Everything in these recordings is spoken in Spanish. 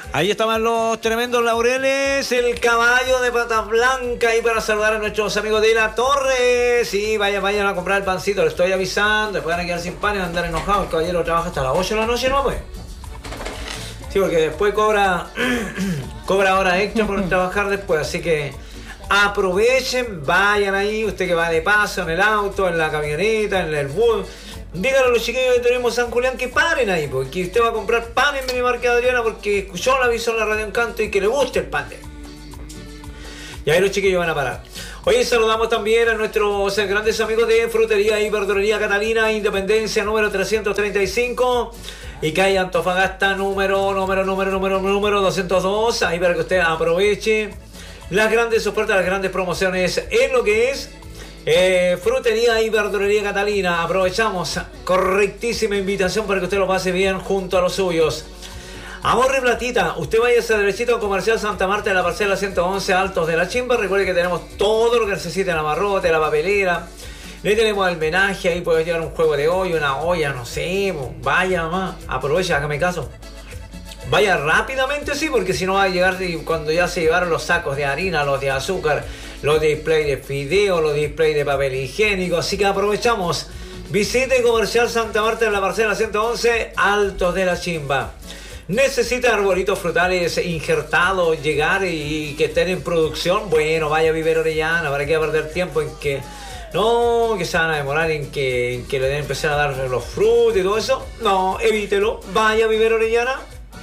Ahí estaban los tremendos laureles, el caballo de patas blancas, ahí para saludar a nuestros amigos de La Torre. Sí, vayan a comprar el pancito, les estoy avisando. Después van a quedar sin pan y van a andar enojados. El caballero trabaja hasta las 8 de la noche, ¿no? Pues sí, porque después cobra hora extra por trabajar después. Así que aprovechen, vayan ahí, usted que va de paso en el auto, en la camioneta, en el bus. Díganle a los chiquillos de Turismo San Julián que paren ahí, porque usted va a comprar pan en Minimarket Adriana porque escuchó el aviso en la Radio Encanto y que le guste el pan. Y ahí los chiquillos van a parar. Hoy saludamos también a nuestros grandes amigos de Frutería y Verdulería Catalina, Independencia número 335 y calle Antofagasta número 202. Ahí para que usted aproveche las grandes ofertas, las grandes promociones en lo que es Frutería y Verdulería Catalina. Aprovechamos, correctísima invitación para que usted lo pase bien junto a los suyos. Ahorre platita, usted vaya a ese derechito a Comercial Santa Marta de la parcela 111 Altos de la Chimba. Recuerde que tenemos todo lo que necesita en la barrote, la papelera. Le tenemos el menaje, ahí puede llevar un juego de olla, una olla, no sé. Vaya más, aproveche, hágame caso. Vaya rápidamente, sí, porque si no va a llegar cuando ya se llevaron los sacos de harina, los de azúcar, los displays de fideo, los displays de papel higiénico. Así que aprovechamos. Visite Comercial Santa Marta en la parcela 111 Altos de la Chimba. ¿Necesita arbolitos frutales injertados llegar y que estén en producción? Bueno, vaya a Vivero Orellana, para que perder tiempo en que no, que se van a demorar en que le den empezar a dar los frutos y todo eso. No, evítelo. Vaya a Vivero Orellana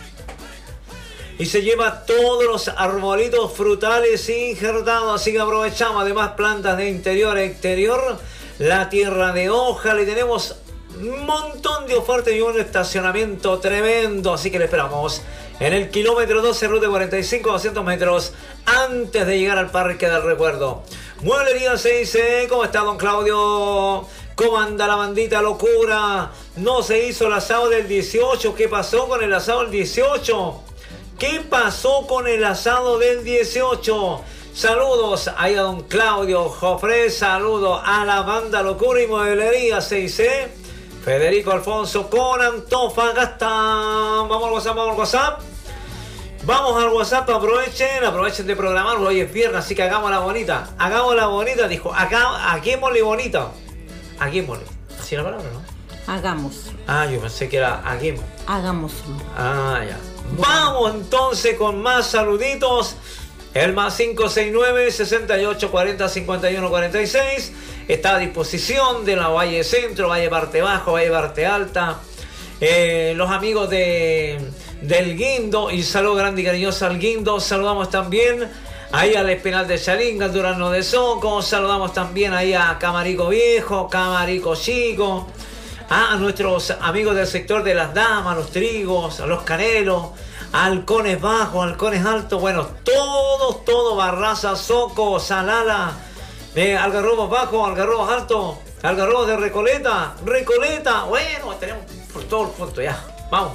y se lleva todos los arbolitos frutales injertados. Así que aprovechamos además plantas de interior a exterior, la tierra de hoja. Le tenemos un montón de ofertas y un estacionamiento tremendo. Así que le esperamos en el kilómetro 12, ruta 45, 200 metros antes de llegar al Parque del Recuerdo. Mueblería 6, ¿cómo está don Claudio? ¿Cómo anda la bandita locura? No se hizo el asado del 18. ¿Qué pasó con el asado del 18? ¿Qué pasó con el asado del 18? Saludos ahí a don Claudio Jofré, saludos a la banda Locura y Mueblería 6C. Federico Alfonso con Antofagasta. Vamos al WhatsApp. Vamos al WhatsApp, aprovechen de programarlo. Hoy es viernes, así que hagámosla bonita. Dijo. Hagámosle bonita. Hagámosle. ¿Así la palabra, no? Hagamos. Yo pensé que era hagámoslo. Hagámoslo. Ya. Vamos entonces con más saluditos. El más 569 68 40 51 46 está a disposición de la Valle Centro, Valle Parte Bajo, Valle Parte Alta. Los amigos del Guindo, y saludo grande y cariñoso al Guindo. Saludamos también ahí al Espinal de Chalinga, al Durano de Soco. Saludamos también ahí a Camarico Viejo, Camarico Chico, a nuestros amigos del sector de las Damas, los Trigos, a los Canelos, Halcones Bajos, Halcones Altos, bueno, todo, Barraza, Soco, Salala, Algarrobos Bajos, Algarrobos Altos, Algarrobos de Recoleta, bueno, tenemos por todo el punto ya, vamos.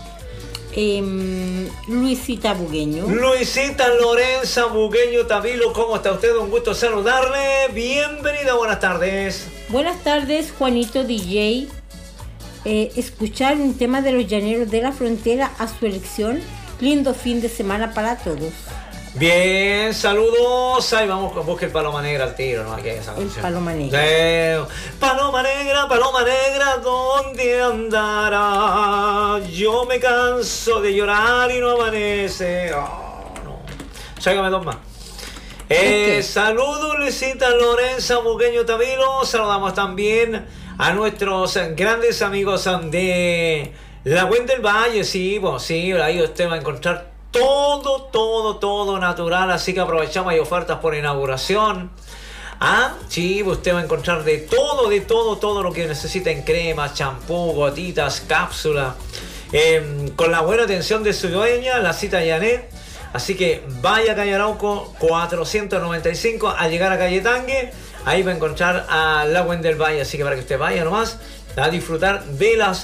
Luisita Bugueño. Luisita Lorenza Bugueño Tavilo, ¿cómo está usted? Un gusto saludarle, bienvenida, buenas tardes. Buenas tardes, Juanito DJ. Escuchar un tema de los Llaneros de la Frontera a su elección. Lindo fin de semana para todos. Bien, saludos. Ahí vamos, busque el Paloma Negra al tiro, ¿no? Aquí hay esa canción. El Paloma Negra. Paloma Negra, ¿dónde andará? Yo me canso de llorar y no amanece. No. Sácame dos más. Saludos, Luisita Lorenza Bugueño Tavilo. Saludamos también a nuestros grandes amigos de la Puente del Valle. Sí, ahí usted va a encontrar todo natural, así que aprovechamos, hay ofertas por inauguración. Sí, usted va a encontrar de todo lo que necesita en crema, champú, gotitas, cápsulas, con la buena atención de su dueña, la cita Janet. Así que vaya a calle Arauco 495, al llegar a calle Tangue, ahí va a encontrar a la Puente del Valle, así que para que usted vaya nomás a disfrutar de las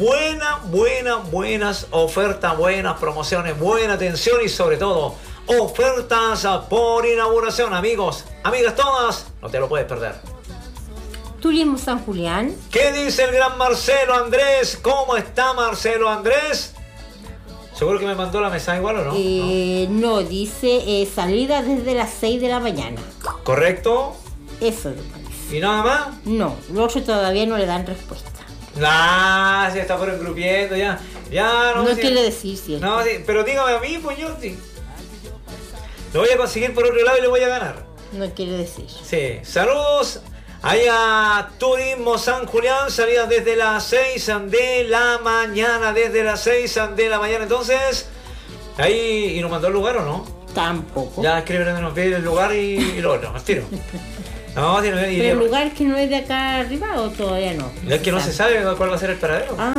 buenas ofertas, buenas promociones, buena atención y sobre todo ofertas por inauguración, amigos, amigas todas, no te lo puedes perder. Turismo San Julián. ¿Qué dice el gran Marcelo Andrés? ¿Cómo está Marcelo Andrés? ¿Seguro que me mandó la mesa igual o no? No, dice salida desde las 6 de la mañana. ¿Correcto? Eso me parece. ¿Y nada más? No, los otros todavía no le dan respuesta. Nah, se está por engrupiendo ya. Ya no. No quiere decir cierto. No, sí, pero dígame a mí, pues yo sí. Lo voy a conseguir por otro lado y le voy a ganar. No quiere decir. Sí. Saludos. Allá Turismo San Julián, salida desde las 6 de la mañana, desde las 6 de la mañana. Entonces, ahí, ¿y nos mandó el lugar o no? Tampoco. Ya escriben el lugar y lo otro, al tiro. No, pero el lugar que no es de acá arriba o todavía no. Es que no se sabe cuál va a ser el paradero. Ah.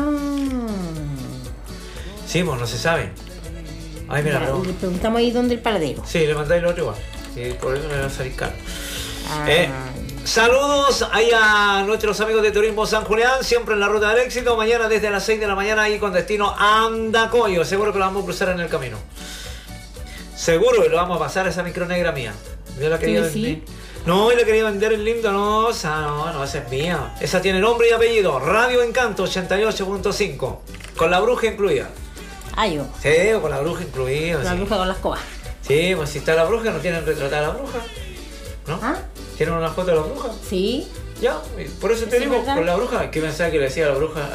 Sí, pues no se sabe. Ay, mira, Ya, le preguntamos ahí dónde el paradero. Sí, le mandáis lo otro igual. Sí, por eso me va a salir caro. Ah. Saludos ahí a nuestros amigos de Turismo San Julián, siempre en la ruta del éxito. Mañana desde las 6 de la mañana ahí con destino Andacoyo. Seguro que lo vamos a cruzar en el camino. Seguro que lo vamos a pasar a esa micro negra mía. Yo la quería vender. No, y la quería vender en lindo. No, esa es mía. Esa tiene nombre y apellido. Radio Encanto 88.5. Con la bruja incluida. Ah, yo. Sí, con la bruja incluida. La bruja con las escoba. Sí, pues si está la bruja, no tienen retratada a la bruja. ¿No? ¿Ah? ¿Tienen una foto de la bruja? Sí. Ya, por eso te digo, ¿verdad? con la bruja. ¿Qué pensaba que le decía a la bruja?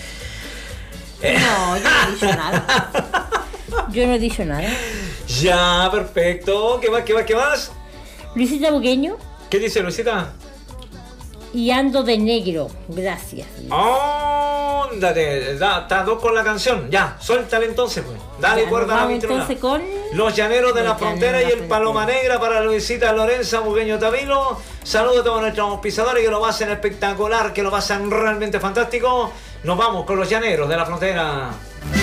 No, yo no he dicho nada. Yo no he dicho nada. Ya, perfecto. ¿Qué más? Luisita Bugueño. ¿Qué dice Luisita? Y ando de negro. Gracias. Óndate, está dos con la canción. Ya, suéltale entonces, pues. Dale Ya, cuerda a la vamos vitrona. entonces con Los Llaneros de la Los Frontera y Llaneros de el la Paloma Frontera. Negra para Luisita Lorenza Bugueño Tavilo. Saludos a todos nuestros auspiciadores que lo pasen espectacular, que lo pasen realmente fantástico. Nos vamos con los Llaneros de la Frontera.